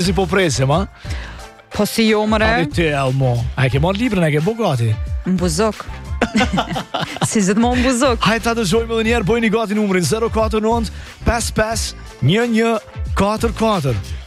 si po presim, a? Po si jo më re? Ani ti, Elmo. A e ke marrë librin, a ke bo gati? Mbuzok. Si zë të më mbuzok. Hajde ta dëgjojmë edhe njerë, bojni gati numrin 049 55 11 44.